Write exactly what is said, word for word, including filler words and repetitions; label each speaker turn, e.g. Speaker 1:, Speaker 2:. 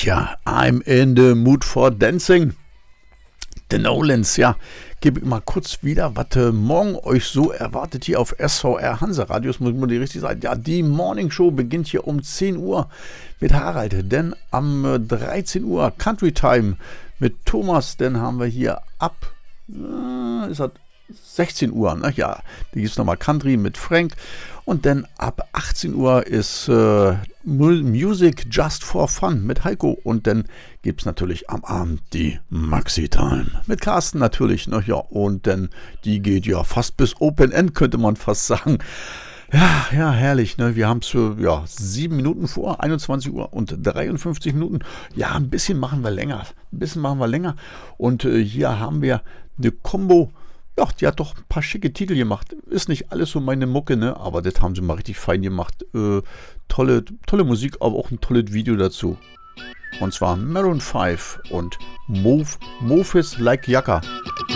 Speaker 1: Tja, I'm in the mood for dancing. The Nolans, ja. Gebe ich mal kurz wieder, was äh, morgen euch so erwartet hier auf S V R Hansa Radios, muss man die richtig sagen. Ja, die Morning Show beginnt hier um zehn Uhr mit Harald, denn am äh, dreizehn Uhr Country Time mit Thomas, dann haben wir hier ab, äh, ist das sechzehn Uhr, ne? Ja, da gibt es nochmal Country mit Frank und dann ab achtzehn Uhr ist äh, Music Just for Fun mit Heiko und dann gibt es natürlich am Abend die Maxi Time mit Carsten natürlich, ne? Ja, und dann die geht ja fast bis Open End, könnte man fast sagen. Ja, ja, herrlich, ne? Wir haben es für ja, sieben Minuten vor, einundzwanzig Uhr und dreiundfünfzig Minuten. Ja, ein bisschen machen wir länger, ein bisschen machen wir länger und äh, hier haben wir eine Combo. Ja, die hat doch ein paar schicke Titel gemacht. Ist nicht alles so meine Mucke, ne? Aber das haben sie mal richtig fein gemacht. Äh, tolle, tolle Musik, aber auch ein tolles Video dazu. Und zwar Maroon five und Move, Move is like Yaka.